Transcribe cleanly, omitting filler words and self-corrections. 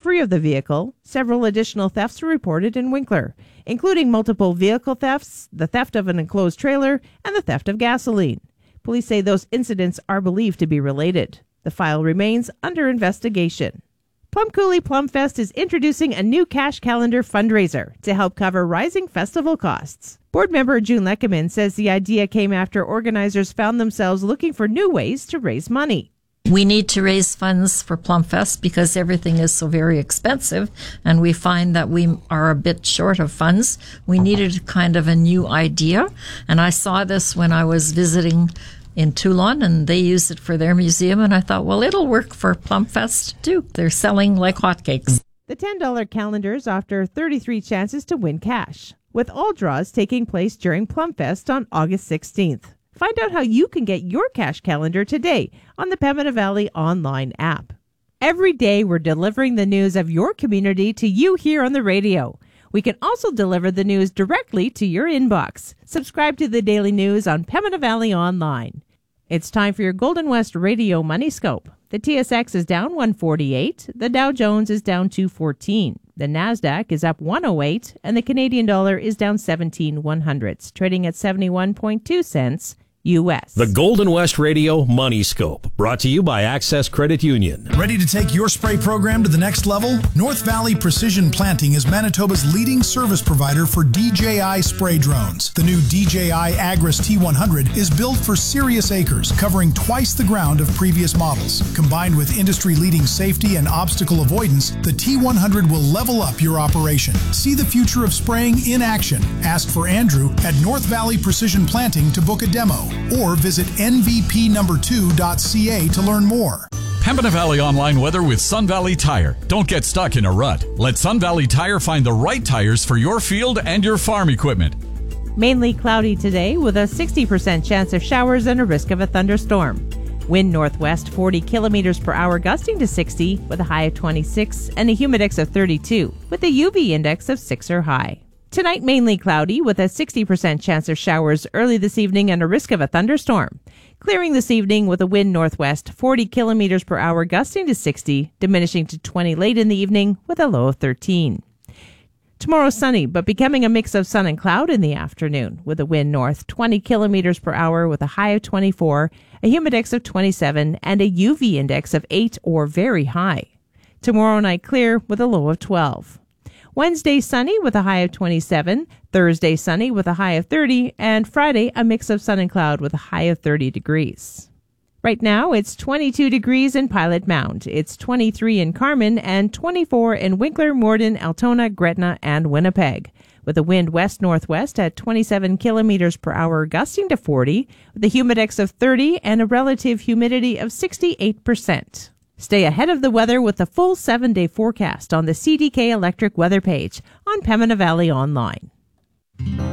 recovery of the vehicle, several additional thefts were reported in Winkler, including multiple vehicle thefts, the theft of an enclosed trailer, and the theft of gasoline. Police say those incidents are believed to be related. The file remains under investigation. Plum Coulee Plum Fest is introducing a new cash calendar fundraiser to help cover rising festival costs. Board member June Leckerman says the idea came after organizers found themselves looking for new ways to raise money. We need to raise funds for Plumfest because everything is so very expensive, and we find that we are a bit short of funds. We needed kind of a new idea, and I saw this when I was visiting in Toulon, and they used it for their museum, and I thought, well, it'll work for Plumfest too. They're selling like hotcakes. The $10 calendars offer 33 chances to win cash, with all draws taking place during Plumfest on August 16th. Find out how you can get your cash calendar today on the Pembina Valley online app. Every day, we're delivering the news of your community to you here on the radio. We can also deliver the news directly to your inbox. Subscribe to the daily news on Pembina Valley Online. It's time for your Golden West Radio Money Scope. The TSX is down 148, the Dow Jones is down 214, the Nasdaq is up 108, and the Canadian dollar is down 17/100, trading at 71.2 cents U.S. The Golden West Radio Money Scope, brought to you by Access Credit Union. Ready to take your spray program to the next level? North Valley Precision Planting is Manitoba's leading service provider for DJI spray drones. The new DJI Agris T100 is built for serious acres, covering twice the ground of previous models. Combined with industry-leading safety and obstacle avoidance, the T100 will level up your operation. See the future of spraying in action. Ask for Andrew at North Valley Precision Planting to book a demo, or visit nvp2.ca to learn more. Pembina Valley Online weather with Sun Valley Tire. Don't get stuck in a rut. Let Sun Valley Tire find the right tires for your field and your farm equipment. Mainly cloudy today with a 60% chance of showers and a risk of a thunderstorm. Wind northwest 40 kilometers per hour gusting to 60 with a high of 26 and a humidex of 32 with a UV index of 6 or high. Tonight, mainly cloudy with a 60% chance of showers early this evening and a risk of a thunderstorm. Clearing this evening with a wind northwest 40 kilometers per hour gusting to 60, diminishing to 20 late in the evening with a low of 13. Tomorrow sunny, but becoming a mix of sun and cloud in the afternoon with a wind north 20 kilometers per hour with a high of 24, a humidex of 27, and a UV index of 8 or very high. Tomorrow night clear with a low of 12. Wednesday sunny with a high of 27, Thursday sunny with a high of 30, and Friday a mix of sun and cloud with a high of 30 degrees. Right now it's 22 degrees in Pilot Mound, it's 23 in Carman, and 24 in Winkler, Morden, Altona, Gretna, and Winnipeg, with a wind west-northwest at 27 kilometers per hour gusting to 40, with a humidex of 30 and a relative humidity of 68%. Stay ahead of the weather with the full 7-day forecast on the CDK Electric weather page on Pembina Valley Online.